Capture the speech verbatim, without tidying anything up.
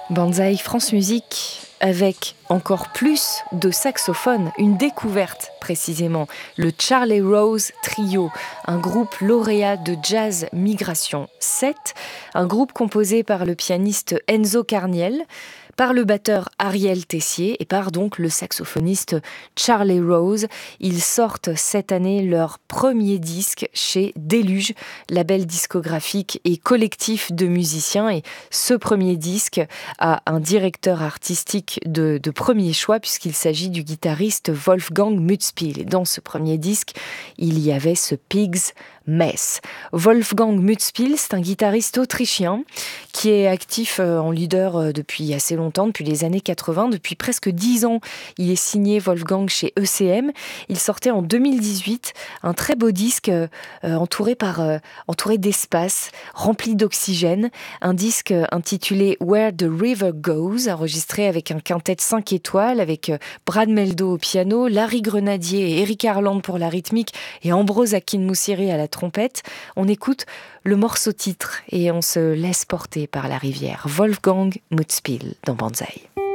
Banzai France Musique avec encore plus de saxophones, une découverte précisément, le Charlie Rose Trio, un groupe lauréat de Jazz Migration sept, un groupe composé par le pianiste Enzo Carniel, par le batteur Ariel Tessier et par donc le saxophoniste Charlie Rose. Ils sortent cette année leur premier disque chez Déluge, label discographique et collectif de musiciens. Et ce premier disque a un directeur artistique de, de premier choix puisqu'il s'agit du guitariste Wolfgang Mutzpil. Et dans ce premier disque, il y avait ce Pig's Mess. Wolfgang Mutzpil, c'est un guitariste autrichien qui est actif en leader depuis assez longtemps, depuis les années quatre-vingts. Depuis presque dix ans, il est signé Wolfgang chez E C M. Il sortait en deux mille dix-huit un très beau disque euh, entouré, par, euh, entouré d'espace, rempli d'oxygène. Un disque intitulé Where the River Goes, enregistré avec un quintet cinq étoiles, avec Brad Meldo au piano, Larry Grenadier et Eric Harland pour la rythmique et Ambrose Akin-Moussiri à la trompette. On écoute le morceau titre et on se laisse porter par la rivière. Wolfgang Mutzpil dans Banzai.